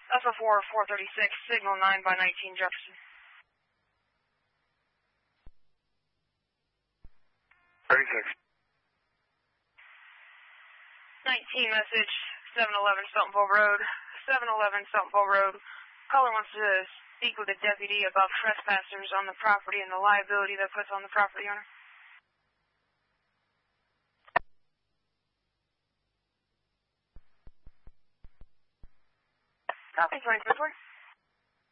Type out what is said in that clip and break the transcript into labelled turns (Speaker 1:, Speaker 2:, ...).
Speaker 1: Alpha 4, 436, signal 9 by 19 Jefferson.
Speaker 2: 36.
Speaker 1: 19 message, 711 Stumpenville Road. 711 Stumpenville Road. Caller wants to speak with a deputy about trespassers on the property and the liability that puts on the property owner. Copy, 23.